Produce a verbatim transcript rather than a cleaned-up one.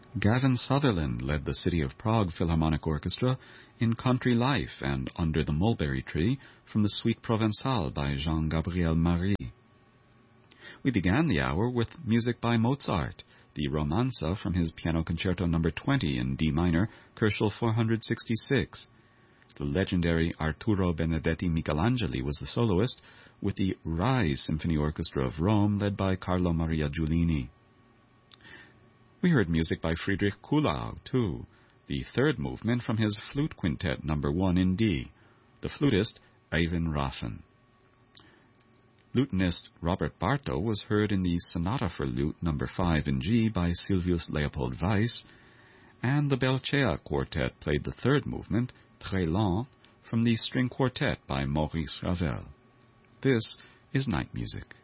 Gavin Sutherland led the City of Prague Philharmonic Orchestra in Country Life and Under the Mulberry Tree from the Suite Provençale by Jean-Gabriel Marie. We began the hour with music by Mozart, the Romanza from his Piano Concerto number twenty in D minor, Koelschel four sixty-six. The legendary Arturo Benedetti Michelangeli was the soloist, with the Rai Symphony Orchestra of Rome led by Carlo Maria Giulini. We heard music by Friedrich Kuhlau, too, the third movement from his Flute Quintet number one in D, the flutist Eivind Raffen. Lutenist Robert Barto was heard in the Sonata for Lute number five in G by Silvius Leopold Weiss, and the Belcea Quartet played the third movement, Très Lent, from the String Quartet by Maurice Ravel. This is Night Music.